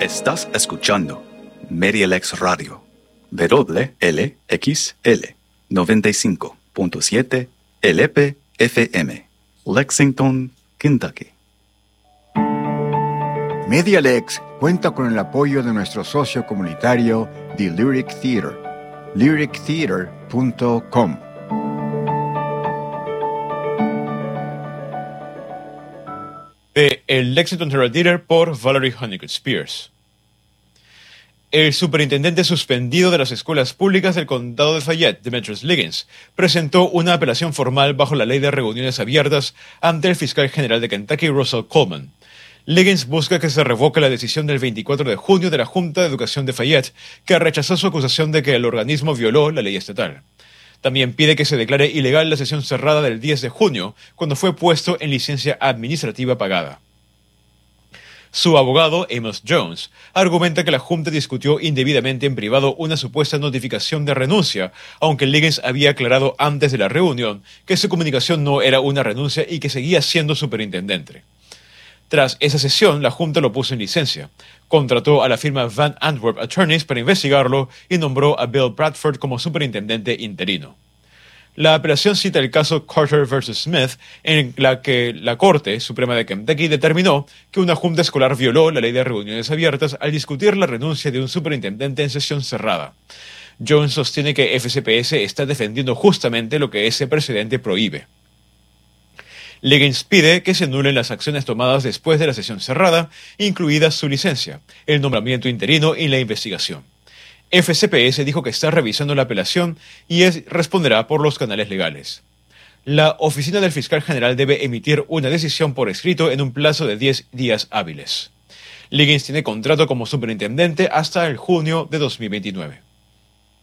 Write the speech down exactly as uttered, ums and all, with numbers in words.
Estás escuchando MediaLex Radio, W L X L noventa y cinco punto siete L P F M, Lexington, Kentucky. MediaLex cuenta con el apoyo de nuestro socio comunitario, The Lyric Theater, lyric theater punto com. De El Lexington Herald Theater por Valerie Honeycutt Spears. El superintendente suspendido de las escuelas públicas del condado de Fayette, Demetrius Liggins, presentó una apelación formal bajo la ley de reuniones abiertas ante el fiscal general de Kentucky, Russell Coleman. Liggins busca que se revoque la decisión del veinticuatro de junio de la Junta de Educación de Fayette, que rechazó su acusación de que el organismo violó la ley estatal. También pide que se declare ilegal la sesión cerrada del diez de junio, cuando fue puesto en licencia administrativa pagada. Su abogado, Amos Jones, argumenta que la Junta discutió indebidamente en privado una supuesta notificación de renuncia, aunque Liggins había aclarado antes de la reunión que su comunicación no era una renuncia y que seguía siendo superintendente. Tras esa sesión, la Junta lo puso en licencia, contrató a la firma Van Antwerp Attorneys para investigarlo y nombró a Bill Bradford como superintendente interino. La apelación cita el caso Carter versus Smith, en la que la Corte Suprema de Kentucky determinó que una junta escolar violó la ley de reuniones abiertas al discutir la renuncia de un superintendente en sesión cerrada. Jones sostiene que F C P S está defendiendo justamente lo que ese precedente prohíbe. Liggins pide que se anulen las acciones tomadas después de la sesión cerrada, incluida su licencia, el nombramiento interino y la investigación. F C P S dijo que está revisando la apelación y es, responderá por los canales legales. La oficina del fiscal general debe emitir una decisión por escrito en un plazo de diez días hábiles. Liggins tiene contrato como superintendente hasta el junio de dos mil veintinueve.